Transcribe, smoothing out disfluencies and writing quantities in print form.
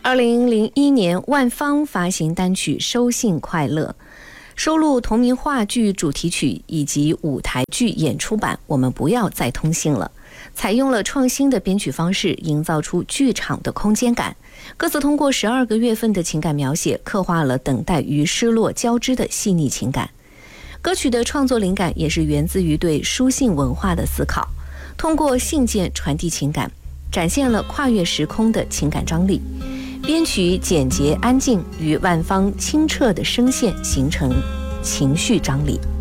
2001年，万芳发行单曲《收信快乐》，收录同名话剧主题曲以及舞台剧演出版《我们不要再通信了》，采用了创新的编曲方式，营造出剧场的空间感。歌词通过12个月份的情感描写，刻画了等待与失落交织的细腻情感。歌曲的创作灵感也是源自于对书信文化的思考，通过信件传递情感，展现了跨越时空的情感张力。编曲简洁安静，与万芳清澈的声线形成情绪张力。